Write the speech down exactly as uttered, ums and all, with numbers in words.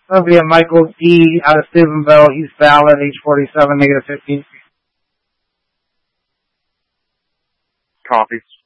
That'll be a Michael D. out of Steubenville, East Ballard, age forty-seven, negative fifteen. Copy.